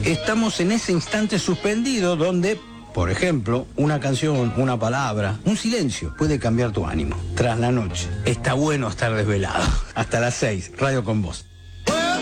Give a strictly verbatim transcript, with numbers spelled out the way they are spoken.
estamos en ese instante suspendido donde, por ejemplo, una canción, una palabra, un silencio puede cambiar tu ánimo. Tras la noche, está bueno estar desvelado. Hasta las seis, Radio con Vos.